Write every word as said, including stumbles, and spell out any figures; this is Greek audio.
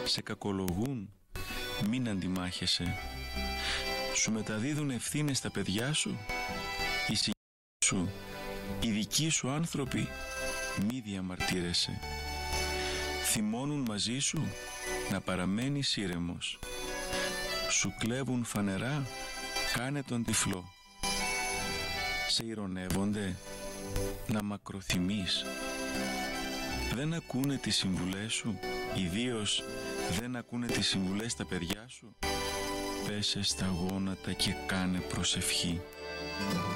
Σε κακολογούν, μην αντιμάχεσαι. Σου μεταδίδουν ευθύνες τα παιδιά σου, οι συγγενείς σου, οι δικοί σου άνθρωποι, μη διαμαρτύρεσαι. Θυμώνουν μαζί σου, να παραμένεις ήρεμος. Σου κλέβουν φανερά, κάνε τον τυφλό. Σε ειρωνεύονται, να μακροθυμείς. Δεν ακούνε τις συμβουλές σου, ιδίως δεν ακούνε τις συμβουλές τα παιδιά σου. Πέσε στα γόνατα και κάνε προσευχή.